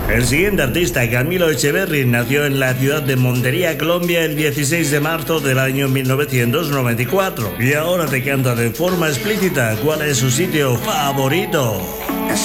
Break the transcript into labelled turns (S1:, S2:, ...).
S1: El siguiente artista, Camilo Echeverry, nació en la ciudad de Montería, Colombia, el 16 de marzo del año 1994. Y ahora te canta de forma explícita cuál es su sitio favorito.